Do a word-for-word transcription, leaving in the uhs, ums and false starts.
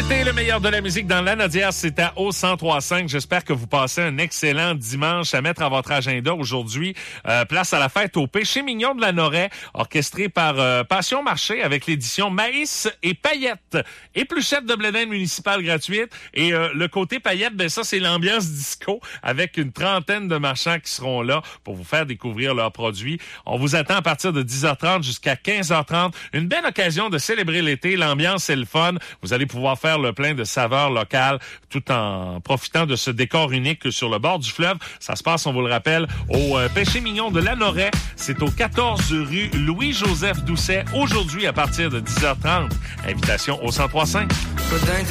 l'été, le meilleur de la musique dans l'Anaudière, c'est à O cent trois cinq. J'espère que vous passez un excellent dimanche à mettre à votre agenda aujourd'hui. Euh, place à la fête au Péché Mignon de la Noret, orchestré par euh, Passion Marché avec l'édition Maïs et Paillettes. Épluchette de blé d'Inde municipale gratuite. Et euh, le côté paillettes, ben ça, c'est l'ambiance disco avec une trentaine de marchands qui seront là pour vous faire découvrir leurs produits. On vous attend à partir de dix heures trente jusqu'à quinze heures trente. Une belle occasion de célébrer l'été. L'ambiance, c'est le fun. Vous allez pouvoir faire le plein de saveurs locales tout en profitant de ce décor unique sur le bord du fleuve. Ça se passe, on vous le rappelle, au euh, Péché Mignon de la Noret. C'est au quatorze rue Louis-Joseph Doucet, aujourd'hui à partir de dix heures trente. Invitation au cent trois cinq.